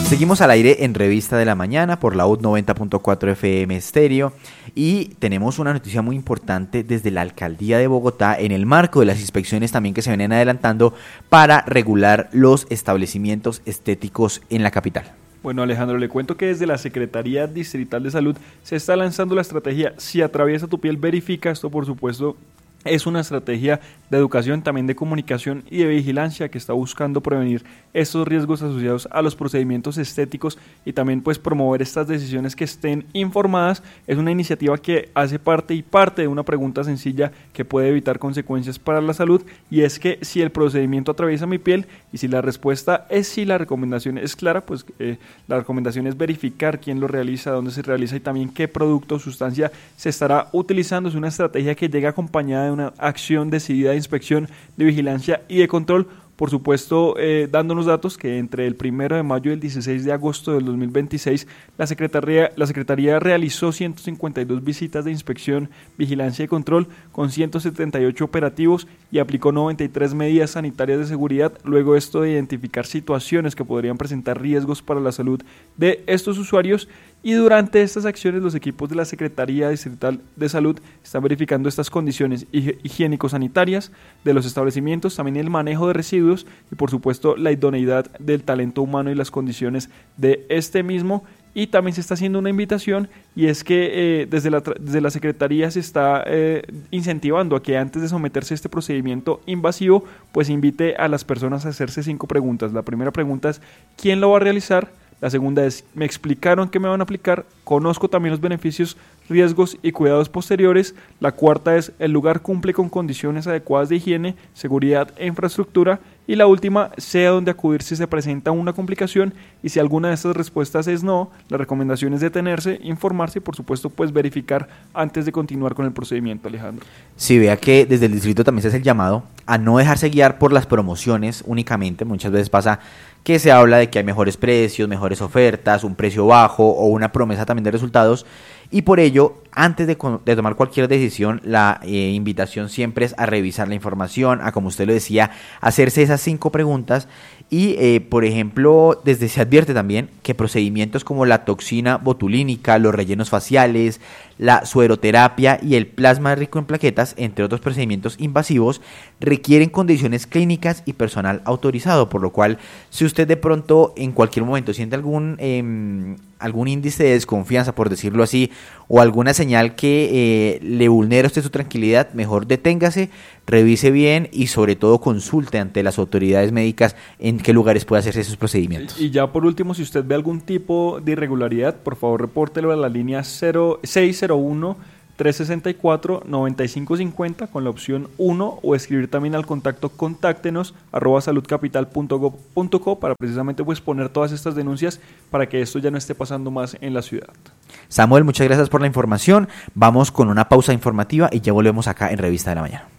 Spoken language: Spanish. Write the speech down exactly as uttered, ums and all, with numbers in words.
Seguimos al aire en Revista de la Mañana por la U noventa punto cuatro F M Estéreo y tenemos una noticia muy importante desde la Alcaldía de Bogotá en el marco de las inspecciones también que se vienen adelantando para regular los establecimientos estéticos en la capital. Bueno, Alejandro, le cuento que desde la Secretaría Distrital de Salud se está lanzando la estrategia Si atraviesa tu piel, verifica. Esto, por supuesto, es una estrategia de educación, también de comunicación y de vigilancia que está buscando prevenir estos riesgos asociados a los procedimientos estéticos y también pues promover estas decisiones que estén informadas. Es una iniciativa que hace parte y parte de una pregunta sencilla que puede evitar consecuencias para la salud, y es que si el procedimiento atraviesa mi piel, y si la respuesta es sí, la recomendación es clara, pues eh, la recomendación es verificar quién lo realiza, dónde se realiza y también qué producto o sustancia se estará utilizando. Es una estrategia que llega acompañada de una acción decidida de inspección, de vigilancia y de control. Por supuesto, eh, dándonos datos que entre el primero de mayo y el dieciséis de agosto del dos mil veintiséis, la Secretaría, la Secretaría realizó ciento cincuenta y dos visitas de inspección, vigilancia y control con ciento setenta y ocho operativos y aplicó noventa y tres medidas sanitarias de seguridad. Luego esto de identificar situaciones que podrían presentar riesgos para la salud de estos usuarios. Y durante estas acciones los equipos de la Secretaría Distrital de Salud están verificando estas condiciones higiénico-sanitarias de los establecimientos, también el manejo de residuos y por supuesto la idoneidad del talento humano y las condiciones de este mismo. Y también se está haciendo una invitación, y es que eh, desde, la, desde la Secretaría se está eh, incentivando a que antes de someterse a este procedimiento invasivo, pues invite a las personas a hacerse cinco preguntas. La primera pregunta es ¿quién lo va a realizar? La segunda es, ¿me explicaron qué me van a aplicar? ¿Conozco también los beneficios, riesgos y cuidados posteriores? La cuarta es, ¿el lugar cumple con condiciones adecuadas de higiene, seguridad e infraestructura? Y la última, sé a dónde acudir si se presenta una complicación, y si alguna de estas respuestas es no, la recomendación es detenerse, informarse y por supuesto pues verificar antes de continuar con el procedimiento, Alejandro. Sí, vea que desde el distrito también se hace el llamado a no dejarse guiar por las promociones únicamente. Muchas veces pasa que se habla de que hay mejores precios, mejores ofertas, un precio bajo o una promesa también de resultados, y por ello, antes de, de tomar cualquier decisión, la eh, invitación siempre es a revisar la información, a, como usted lo decía, hacerse esas cinco preguntas. Y, eh, por ejemplo, desde se advierte también que procedimientos como la toxina botulínica, los rellenos faciales, la sueroterapia y el plasma rico en plaquetas, entre otros procedimientos invasivos, requieren condiciones clínicas y personal autorizado, por lo cual, si usted de pronto en cualquier momento siente algún eh, algún índice de desconfianza, por decirlo así, o alguna señal que eh, le vulnera a usted su tranquilidad, mejor deténgase, revise bien y sobre todo consulte ante las autoridades médicas en qué lugares puede hacerse esos procedimientos. Y ya por último, si usted ve algún tipo de irregularidad, por favor repórtelo a la línea seis cero uno, tres seis cuatro, nueve cinco cinco cero con la opción uno, o escribir también al contacto contáctenos arroba saludcapital punto gob punto co para precisamente pues poner todas estas denuncias para que esto ya no esté pasando más en la ciudad. Samuel, muchas gracias por la información. Vamos con una pausa informativa y ya volvemos acá en Revista de la Mañana.